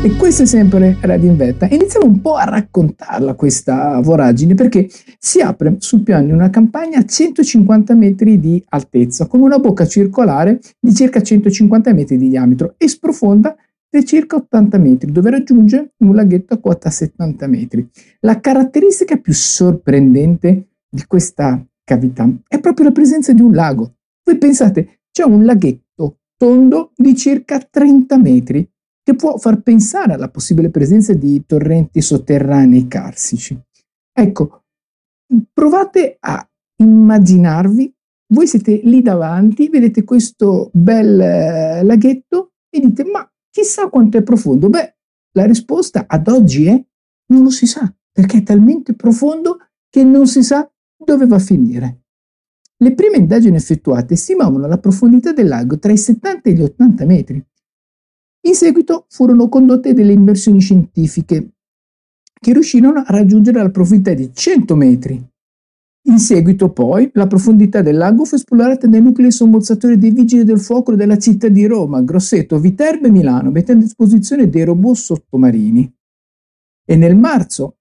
E questo è sempre Radio Invetta. Iniziamo un po' a raccontarla questa voragine, perché si apre sul piano di una campagna a 150 metri di altezza, con una bocca circolare di circa 150 metri di diametro e sprofonda di circa 80 metri, dove raggiunge un laghetto a quota 70 metri. La caratteristica più sorprendente di questa cavità è proprio la presenza di un lago. Voi pensate, c'è un laghetto tondo di circa 30 metri, che può far pensare alla possibile presenza di torrenti sotterranei carsici. Ecco, provate a immaginarvi, voi siete lì davanti, vedete questo bel laghetto e dite: ma chissà quanto è profondo. Beh, la risposta ad oggi è: non lo si sa, perché è talmente profondo che non si sa dove va a finire. Le prime indagini effettuate stimavano la profondità del lago tra i 70 e gli 80 metri. In seguito furono condotte delle immersioni scientifiche che riuscirono a raggiungere la profondità di 100 metri. In seguito poi la profondità del lago fu esplorata dai nuclei sommozzatori dei Vigili del Fuoco della città di Roma, Grosseto, Viterbo e Milano, mettendo a disposizione dei robot sottomarini. E nel marzo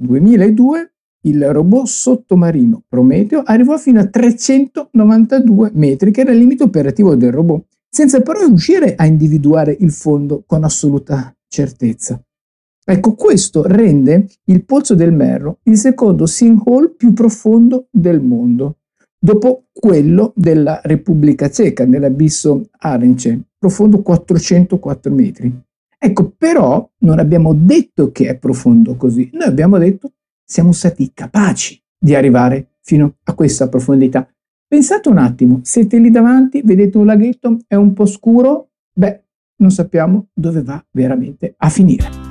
2002 il robot sottomarino Prometeo arrivò fino a 392 metri, che era il limite operativo del robot, senza però riuscire a individuare il fondo con assoluta certezza. Ecco, questo rende il Pozzo del Merro il secondo sinkhole più profondo del mondo, dopo quello della Repubblica Ceca, nell'abisso Arence, profondo 404 metri. Ecco, però non abbiamo detto che è profondo così, noi abbiamo detto siamo stati capaci di arrivare fino a questa profondità. Pensate un attimo, siete lì davanti, vedete un laghetto, è un po' scuro, beh, non sappiamo dove va veramente a finire.